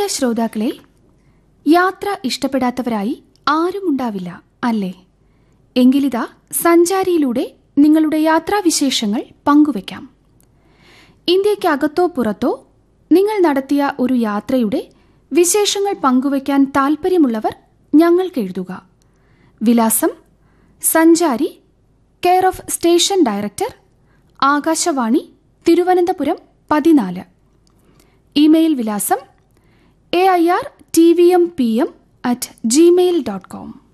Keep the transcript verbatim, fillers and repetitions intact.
ശ്രോതാക്കളെ, യാത്ര ഇഷ്ടപ്പെടാത്തവരായി ആരുമുണ്ടാവില്ല അല്ലേ? എങ്കിലിതാ സഞ്ചാരിയിലൂടെ നിങ്ങളുടെ യാത്രാവിശേഷങ്ങൾ പങ്കുവയ്ക്കാം. ഇന്ത്യയ്ക്കകത്തോ പുറത്തോ നിങ്ങൾ നടത്തിയ ഒരു യാത്രയുടെ വിശേഷങ്ങൾ പങ്കുവയ്ക്കാൻ താൽപ്പര്യമുള്ളവർ ഞങ്ങൾക്ക് എഴുതുക. വിലാസം: സഞ്ചാരി, care of station director, Akashvani, Thiruvananthapuram പതിനാല്. ഇമെയിൽ വിലാസം A I R T V M P M at Gmail dot com.